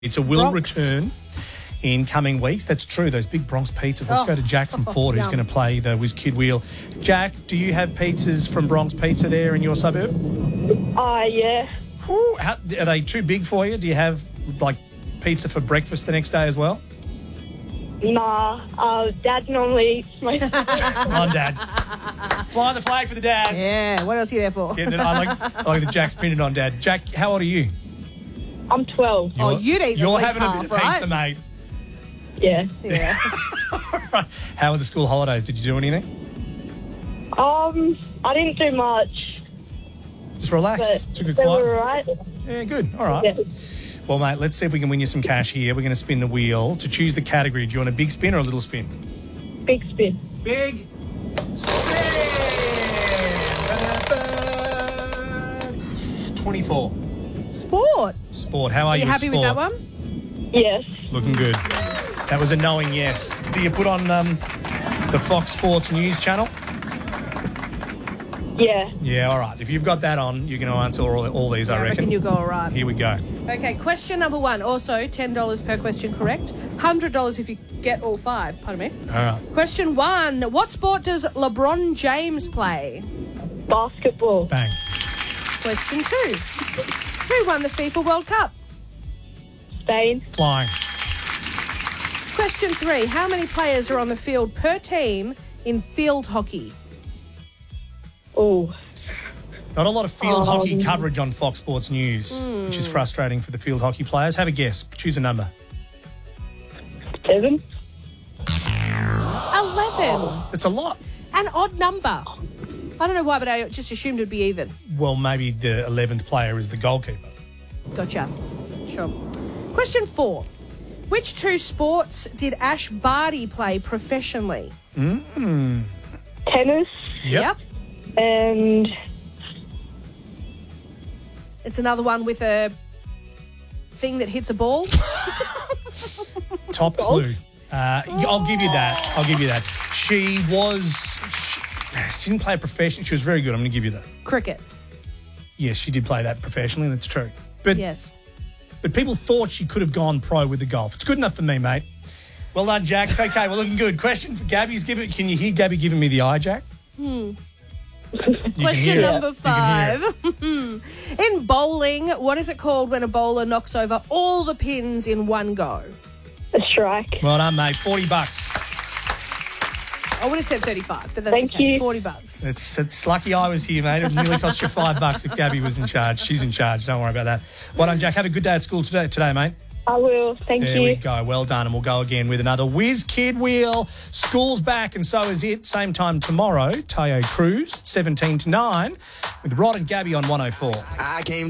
It's a will return in coming weeks. That's true, those big Bronx pizzas. Let's go to Jack from Ford, who's going to play the Whiz Kid Wheel. Jack, do you have pizzas from Bronx Pizza there in your suburb? Yeah. Whew, are they too big for you? Do you have, like, pizza for breakfast the next day as well? Nah, Dad normally eats my Come on, Dad. Fly the flag for the dads. Yeah, what else are you there for? I like the Jack's pinning on Dad. Jack, how old are you? I'm 12. You'd eat You're at least having a half, bit of pizza, mate. Yeah. Yeah. How were the school holidays? Did you do anything? I didn't do much. Just relax. But Took it they quiet. were alright. Yeah, good. All right. Yeah. Well, mate, let's see if we can win you some cash here. We're going to spin the wheel. To choose the category, do you want a big spin or a little spin? Big spin. Big spin! 24. Sport. How are you You happy at with sport? that one? Yes. Looking good. That was a knowing yes. Do you put on the Fox Sports News channel? Yeah. Yeah, all right. If you've got that on, you're going to answer all these, Yeah, I reckon. you'll go all right. Here we go. Okay, question number 1. Also, $10 per question correct. $100 if you get all 5. Pardon me. All right. Question 1. What sport does LeBron James play? Basketball. Bang. Question 2. Who won the FIFA World Cup? Spain. Flying. Question 3. How many players are on the field per team in field hockey? Oh. Not a lot of field hockey coverage on Fox Sports News, which is frustrating for the field hockey players. Have a guess. Choose a number. 7. 11. It's a lot. An odd number. I don't know why, but I just assumed it would be even. Well, maybe the 11th player is the goalkeeper. Gotcha. Sure. Question 4. Which 2 sports did Ash Barty play professionally? Tennis. Yep. And It's another one with a thing that hits a ball. Top clue. I'll give you that. She didn't play professionally. She was very good. I'm going to give you that. Cricket. Yes, she did play that professionally. That's true. But Yes. But people thought she could have gone pro with the golf. It's good enough for me, mate. Well done, Jack. It's okay. We're looking good. Question for Gabby's giving. Can you hear Gabby giving me the eye, Jack? Question number 5. In bowling, what is it called when a bowler knocks over all the pins in one go? a strike. Well done, mate. $40. I would have said 35, but that's Thank okay. you. $40. It's lucky I was here, mate. It nearly cost you $5 if Gabby was in charge. She's in charge. Don't worry about that. Well done, Jack. Have a good day at school today, mate. I will. Thank There you. we go. Well done. And we'll go again with another Whiz Kid Wheel. School's back and so is it. Same time tomorrow. Tayo Cruz, 17 to 9, with Rod and Gabby on 104. I came